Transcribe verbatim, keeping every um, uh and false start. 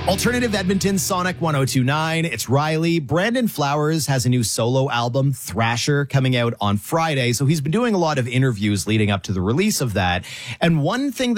Alternative Edmonton, Sonic one oh two point nine. It's Riley. Brandon Flowers has a new solo album, Thrasher, coming out on Friday. So he's been doing a lot of interviews leading up to the release of that. And one thing that